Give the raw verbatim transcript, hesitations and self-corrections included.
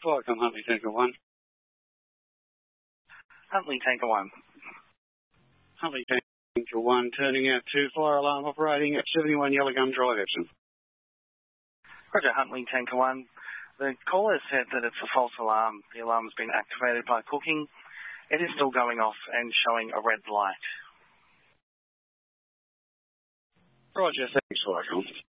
Welcome, Huntley Tanker one. Huntley Tanker one. Huntley Tanker one, turning out to fire alarm operating at seventy-one Yellow Gum Drive, Epsom. Roger, Huntley Tanker one. The caller said that it's a false alarm. The alarm has been activated by cooking. It is still going off and showing a red light. Roger, thanks, welcome.